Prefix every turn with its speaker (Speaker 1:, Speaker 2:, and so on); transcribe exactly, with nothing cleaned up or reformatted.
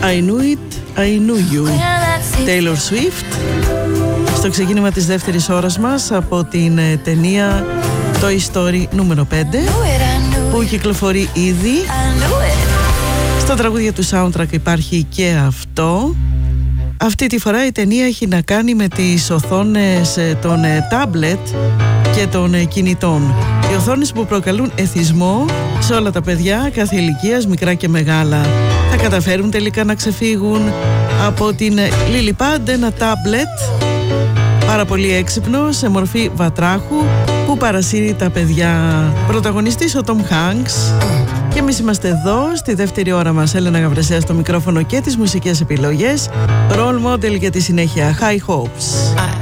Speaker 1: I knew it, I knew you. Taylor Swift. Στο ξεκίνημα της δεύτερης ώρας μας από την ταινία Toy Story νούμερο πέντε, που κυκλοφορεί ήδη. Στα τραγούδια του soundtrack υπάρχει και αυτό. Αυτή τη φορά η ταινία έχει να κάνει με τις οθόνες των τάμπλετ και των κινητών. Οι οθόνες που προκαλούν εθισμό σε όλα τα παιδιά κάθε ηλικίας, μικρά και μεγάλα. Θα καταφέρουν τελικά να ξεφύγουν από την LilyPad, ένα τάμπλετ πάρα πολύ έξυπνο σε μορφή βατράχου που παρασύρει τα παιδιά. Πρωταγωνιστής ο Tom Hanks. Και εμείς είμαστε εδώ στη δεύτερη ώρα μας. Έλενα Γαβρεσέα στο μικρόφωνο και τις μουσικές επιλογές. Role model για τη συνέχεια. High Hopes.